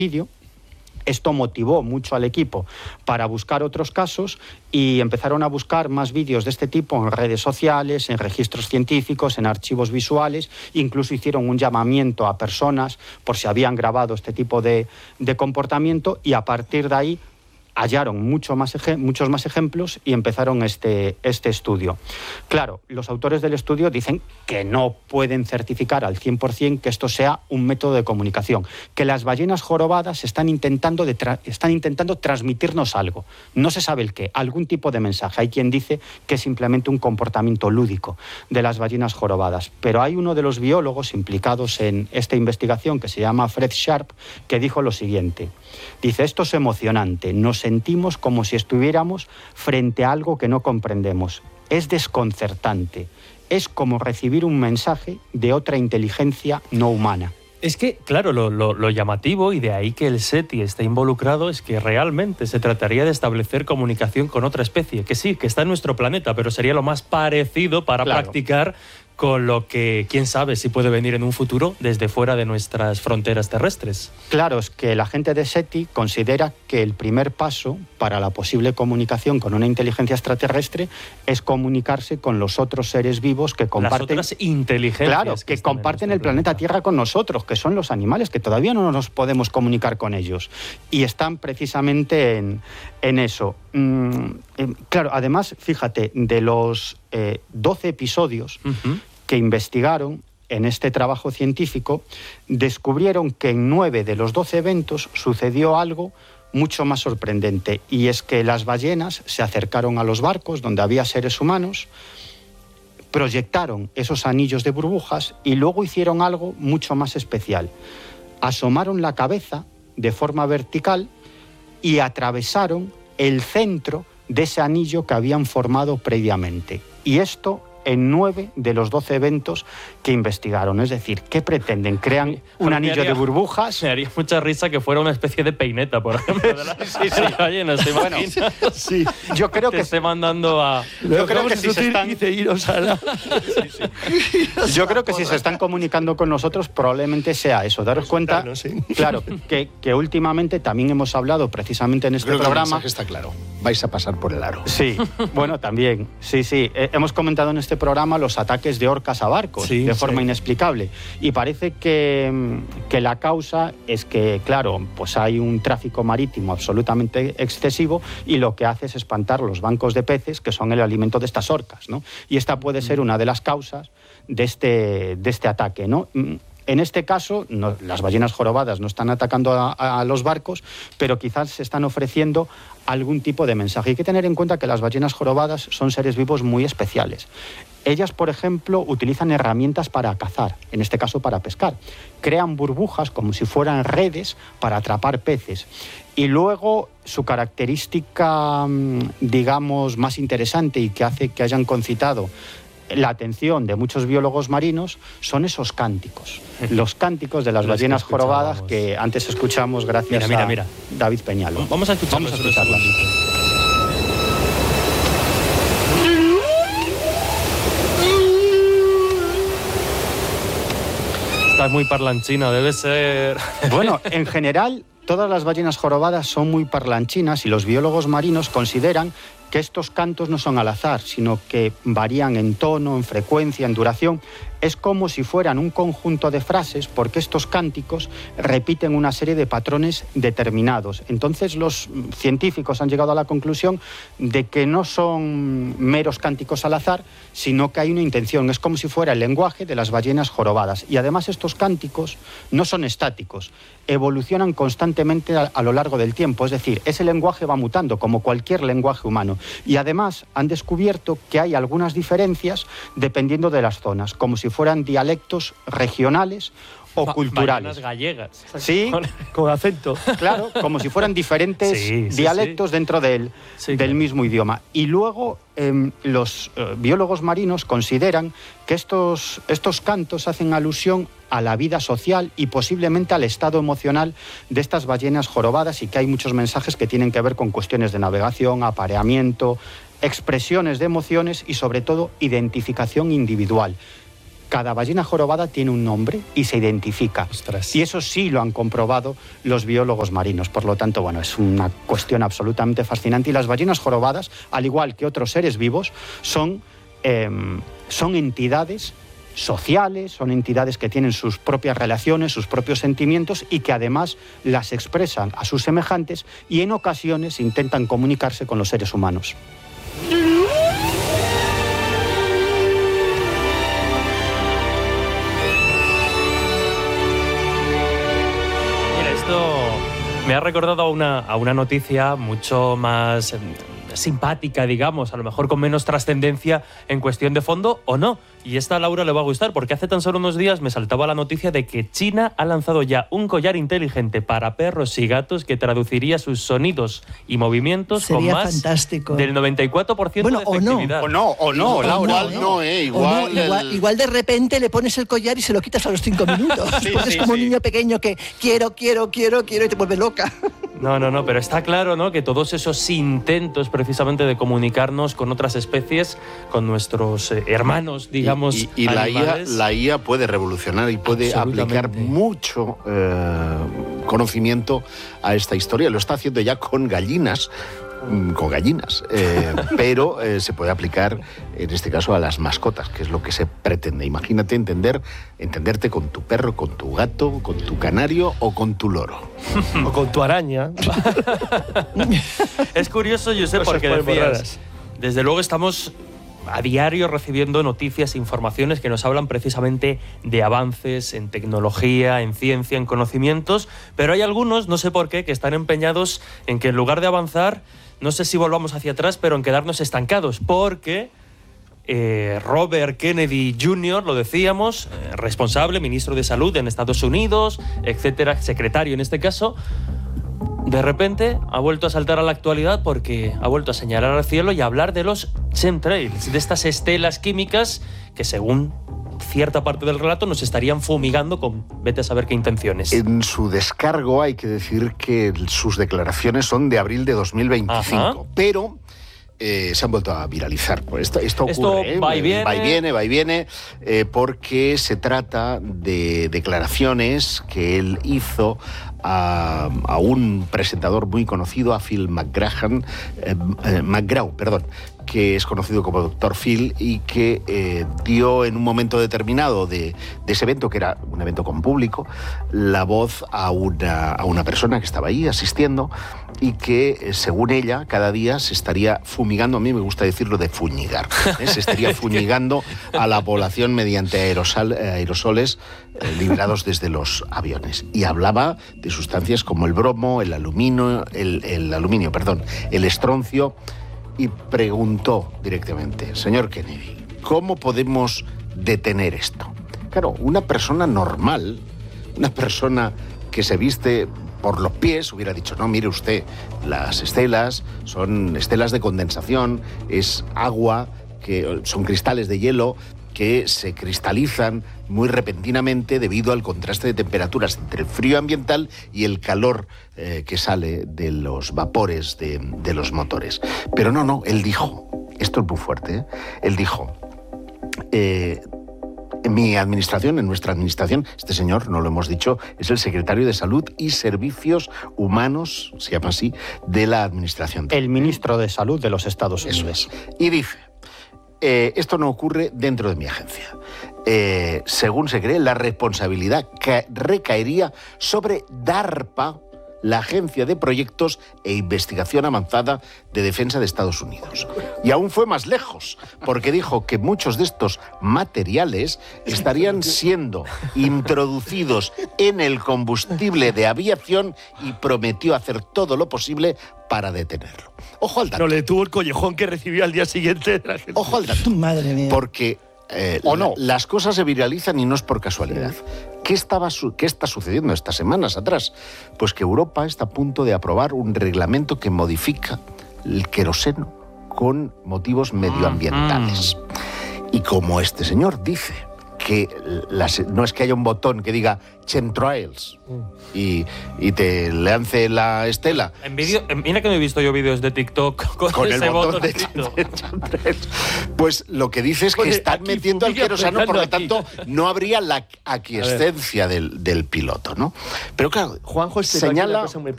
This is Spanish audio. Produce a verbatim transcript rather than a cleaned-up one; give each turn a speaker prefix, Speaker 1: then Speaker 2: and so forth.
Speaker 1: vídeo. Esto motivó mucho al equipo para buscar otros casos y empezaron a buscar más vídeos de este tipo en redes sociales, en registros científicos, en archivos visuales. Incluso hicieron un llamamiento a personas por si habían grabado este tipo de, de comportamiento, y a partir de ahí hallaron mucho más muchos más ejemplos y empezaron este, este estudio. Claro, los autores del estudio dicen que no pueden certificar al cien por cien que esto sea un método de comunicación, que las ballenas jorobadas están intentando, de tra están intentando transmitirnos algo. No se sabe el qué, algún tipo de mensaje. Hay quien dice que es simplemente un comportamiento lúdico de las ballenas jorobadas. Pero hay uno de los biólogos implicados en esta investigación, que se llama Fred Sharp, que dijo lo siguiente. Dice, esto es emocionante, nos sentimos como si estuviéramos frente a algo que no comprendemos. Es desconcertante, es como recibir un mensaje de otra inteligencia no humana.
Speaker 2: Es que, claro, lo, lo, lo llamativo, y de ahí que el SETI esté involucrado, es que realmente se trataría de establecer comunicación con otra especie, que sí, que está en nuestro planeta, pero sería lo más parecido para claro. practicar con lo que, quién sabe, si puede venir en un futuro desde fuera de nuestras fronteras terrestres.
Speaker 1: Claro, es que la gente de SETI considera que el primer paso para la posible comunicación con una inteligencia extraterrestre es comunicarse con los otros seres vivos que comparten...
Speaker 2: Las otras inteligencias.
Speaker 1: Claro, que, que comparten el planeta Tierra con nosotros, que son los animales, que todavía no nos podemos comunicar con ellos. Y están precisamente en, en eso. Mm, eh, claro, además, fíjate, de los eh, doce episodios... Uh-huh. que investigaron en este trabajo científico, descubrieron que en nueve de los doce eventos sucedió algo mucho más sorprendente, y es que las ballenas se acercaron a los barcos donde había seres humanos, proyectaron esos anillos de burbujas y luego hicieron algo mucho más especial. Asomaron la cabeza de forma vertical y atravesaron el centro de ese anillo que habían formado previamente. Y esto en nueve de los doce eventos que investigaron. Es decir, ¿qué pretenden? ¿Crean un anillo
Speaker 2: haría,
Speaker 1: de burbujas?
Speaker 2: Me haría mucha risa que fuera una especie de peineta, por ejemplo, de la, sí, sí, sí. ballenas, ¿te
Speaker 1: bueno, sí. Yo creo que
Speaker 2: te esté mandando a...
Speaker 1: Yo creo que si se están... sí, sí. Yo creo que si se están comunicando con nosotros, probablemente sea eso. Daros cuenta, ¿sí? claro, que, que últimamente también hemos hablado precisamente en este
Speaker 3: creo
Speaker 1: programa...
Speaker 3: Que el mensaje está claro. Vais a pasar por el aro.
Speaker 1: Sí, bueno, también. Sí, sí. Eh, hemos comentado en este programa los ataques de orcas a barcos, sí, de forma sí. inexplicable. Y parece que, que la causa es que, claro, pues hay un tráfico marítimo absolutamente excesivo y lo que hace es espantar los bancos de peces, que son el alimento de estas orcas, ¿no? Y esta puede ser una de las causas de este, de este ataque, ¿no? En este caso, no, las ballenas jorobadas no están atacando a, a los barcos, pero quizás se están ofreciendo algún tipo de mensaje. Hay que tener en cuenta que las ballenas jorobadas son seres vivos muy especiales. Ellas, por ejemplo, utilizan herramientas para cazar, en este caso para pescar. Crean burbujas como si fueran redes para atrapar peces. Y luego su característica, digamos, más interesante y que hace que hayan concitado la atención de muchos biólogos marinos son esos cánticos. Los cánticos de las Los ballenas que jorobadas que antes escuchamos gracias
Speaker 2: mira, mira, mira.
Speaker 1: a David Peñalo.
Speaker 2: Vamos a escucharlas. Vamos a escucharlas. Estás muy parlanchina, debe ser...
Speaker 1: Bueno, en general, todas las ballenas jorobadas son muy parlanchinas y los biólogos marinos consideran que estos cantos no son al azar, sino que varían en tono, en frecuencia, en duración. Es como si fueran un conjunto de frases, porque estos cánticos repiten una serie de patrones determinados. Entonces los científicos han llegado a la conclusión de que no son meros cánticos al azar, sino que hay una intención. Es como si fuera el lenguaje de las ballenas jorobadas. Y además estos cánticos no son estáticos, evolucionan constantemente a, a lo largo del tiempo. Es decir, ese lenguaje va mutando, como cualquier lenguaje humano. Y además han descubierto que hay algunas diferencias dependiendo de las zonas, como si fueran dialectos regionales o ba culturales.
Speaker 2: gallegas.
Speaker 1: Sí,
Speaker 2: con acento.
Speaker 1: Claro, como si fueran diferentes sí, sí, dialectos sí. dentro del, sí, del claro. mismo idioma. Y luego eh, los eh, biólogos marinos consideran que estos, estos cantos hacen alusión a la vida social y posiblemente al estado emocional de estas ballenas jorobadas, y que hay muchos mensajes que tienen que ver con cuestiones de navegación, apareamiento, expresiones de emociones y sobre todo identificación individual. Cada ballena jorobada tiene un nombre y se identifica.
Speaker 2: Ostras.
Speaker 1: Y eso sí lo han comprobado los biólogos marinos. Por lo tanto, bueno, es una cuestión absolutamente fascinante. Y las ballenas jorobadas, al igual que otros seres vivos, son, eh, son entidades sociales, son entidades que tienen sus propias relaciones, sus propios sentimientos y que además las expresan a sus semejantes y en ocasiones intentan comunicarse con los seres humanos.
Speaker 2: Mira, esto me ha recordado a una, a una noticia mucho más eh, simpática, digamos, a lo mejor con menos trascendencia en cuestión de fondo o no. Y esta a Laura le va a gustar porque hace tan solo unos días me saltaba la noticia de que China ha lanzado ya un collar inteligente para perros y gatos que traduciría sus sonidos y movimientos
Speaker 4: Sería
Speaker 2: con más
Speaker 4: fantástico.
Speaker 2: del noventa y cuatro por ciento
Speaker 4: Bueno,
Speaker 2: de
Speaker 4: o no.
Speaker 2: efectividad.
Speaker 3: O no, o no,
Speaker 4: O
Speaker 3: Laura.
Speaker 4: no,
Speaker 3: Igual no, ¿eh?
Speaker 4: O
Speaker 3: Igual,
Speaker 4: no, igual,
Speaker 3: el-
Speaker 4: igual de repente le pones el collar y se lo quitas a los cinco minutos.
Speaker 2: Sí,
Speaker 4: Porque
Speaker 2: sí,
Speaker 4: es como
Speaker 2: sí.
Speaker 4: un niño pequeño que quiero, quiero, quiero, quiero y te vuelve loca.
Speaker 2: No, no, no, pero está claro, ¿no?, que todos esos intentos precisamente de comunicarnos con otras especies, con nuestros eh, hermanos, digamos,
Speaker 3: y, y, y la, I A,
Speaker 2: animales,
Speaker 3: la I A puede revolucionar y puede
Speaker 2: Absolutamente.
Speaker 3: aplicar mucho eh, conocimiento a esta historia. Lo está haciendo ya con gallinas, mm, con gallinas, eh, pero eh, se puede aplicar en este caso a las mascotas, que es lo que se pretende. Imagínate entender, entenderte con tu perro, con tu gato, con tu canario o con tu loro.
Speaker 5: O con tu araña.
Speaker 2: Es curioso, yo sé,
Speaker 5: Cosas
Speaker 2: porque
Speaker 5: muy
Speaker 2: decías,
Speaker 5: raras.
Speaker 2: desde luego estamos a diario recibiendo noticias e informaciones que nos hablan precisamente de avances en tecnología, en ciencia, en conocimientos, pero hay algunos, no sé por qué, que están empeñados en que en lugar de avanzar, no sé si volvamos hacia atrás, pero en quedarnos estancados, porque eh, Robert Kennedy junior, lo decíamos, eh, responsable, ministro de Salud en Estados Unidos, etcétera, secretario en este caso, de repente ha vuelto a saltar a la actualidad porque ha vuelto a señalar al cielo y a hablar de los chemtrails, de estas estelas químicas que según cierta parte del relato nos estarían fumigando con vete a saber qué intenciones.
Speaker 3: En su descargo hay que decir que sus declaraciones son de abril de dos mil veinticinco,
Speaker 2: Ajá.
Speaker 3: pero eh, se han vuelto a viralizar. Pues esto, esto ocurre,
Speaker 2: Esto
Speaker 3: ¿eh?
Speaker 2: va y viene.
Speaker 3: va y viene, va y viene, eh, porque se trata de declaraciones que él hizo a, a un presentador muy conocido, a Phil McGrahan, eh, eh, McGraw, perdón, que es conocido como doctor Phil y que eh, dio en un momento determinado de, de ese evento, que era un evento con público, la voz a una, a una persona que estaba ahí asistiendo y que, eh, según ella, cada día se estaría fumigando, a mí me gusta decirlo de fuñigar, ¿eh? Se estaría fumigando a la población mediante aerosol, aerosoles eh, liberados desde los aviones. Y hablaba de sustancias como el bromo, el aluminio, el, el aluminio, perdón, el estroncio, y preguntó directamente, señor Kennedy, ¿cómo podemos detener esto? Claro, una persona normal, una persona que se viste por los pies, hubiera dicho, no, mire usted, las estelas son estelas de condensación, es agua, que son cristales de hielo que se cristalizan muy repentinamente debido al contraste de temperaturas entre el frío ambiental y el calor eh, que sale de los vapores de, de los motores. Pero no, no, él dijo, esto es muy fuerte, ¿eh? Él dijo, eh, en mi administración, en nuestra administración, este señor, no lo hemos dicho, es el secretario de Salud y Servicios Humanos, se llama así, de la administración.
Speaker 1: El ministro de Salud de los Estados
Speaker 3: Eso
Speaker 1: Unidos.
Speaker 3: es. Y dice, eh, esto no ocurre dentro de mi agencia. Eh, según se cree, la responsabilidad ca- recaería sobre DARPA, la Agencia de Proyectos e Investigación Avanzada de Defensa de Estados Unidos. Y aún fue más lejos, porque dijo que muchos de estos materiales estarían siendo introducidos en el combustible de aviación y prometió hacer todo lo posible para detenerlo. Ojo al dato.
Speaker 5: No le tuvo el collejón que recibió al día siguiente de la gente.
Speaker 3: Ojo al dato.
Speaker 4: Madre mía.
Speaker 3: Porque eh,
Speaker 1: ¿O no?
Speaker 3: la- las cosas se viralizan y no es por casualidad. ¿Qué, estaba su- ¿Qué está sucediendo estas semanas atrás? Pues que Europa está a punto de aprobar un reglamento que modifica el queroseno con motivos medioambientales. Y como este señor dice que las, no es que haya un botón que diga chemtrails y, y te lance la estela.
Speaker 2: En vídeo, en- mira que no he visto yo vídeos de TikTok con,
Speaker 3: Con el
Speaker 2: ese
Speaker 3: botón de
Speaker 2: botoncito.
Speaker 3: chemtrails. Pues lo que dice es que
Speaker 5: Pone
Speaker 3: están
Speaker 5: aquí,
Speaker 3: metiendo al
Speaker 5: fumilla
Speaker 3: querosano, por lo
Speaker 5: apretando
Speaker 3: tanto no habría la aquiescencia del, del piloto, ¿no? Pero claro,
Speaker 5: Juanjo explicó aquí una
Speaker 3: señala...
Speaker 5: cosa muy